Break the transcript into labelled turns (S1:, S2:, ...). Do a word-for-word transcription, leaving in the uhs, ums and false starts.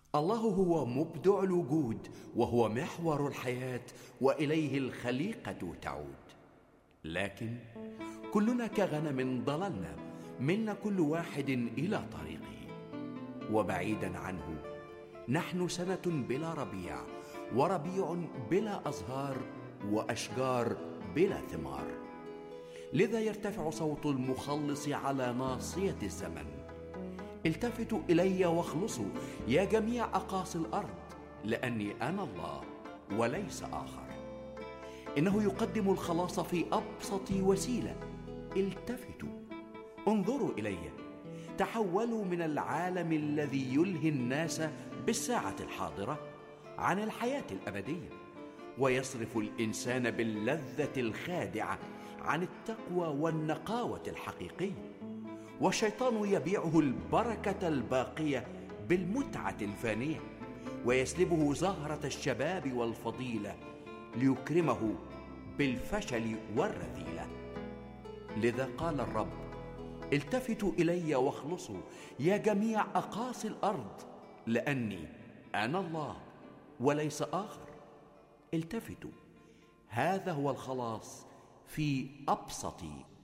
S1: الله هو مبدع الوجود، وهو محور الحياة، وإليه الخليقة تعود. لكن كلنا كغنم ضللنا، منا كل واحد إلى طريقه، وبعيدا عنه نحن سنة بلا ربيع، وربيع بلا أزهار، وأشجار بلا ثمار. لذا يرتفع صوت المخلص على ناصية الزمن: التفتوا إلي واخلصوا يا جميع أقاصي الأرض، لأني أنا الله وليس آخر. إنه يقدم الخلاص في أبسط وسيلة. التفتوا، انظروا إلي، تحولوا من العالم الذي يلهي الناس بالساعة الحاضرة عن الحياة الأبدية، ويصرف الإنسان باللذة الخادعة عن التقوى والنقاوة الحقيقية. والشيطان يبيعه البركة الباقية بالمتعة الفانية، ويسلبه زهرة الشباب والفضيلة ليكرمه بالفشل والرذيلة. لذا قال الرب: التفتوا إلي واخلصوا يا جميع أقاصي الأرض، لأني أنا الله وليس آخر. التفتوا، هذا هو الخلاص في أبسط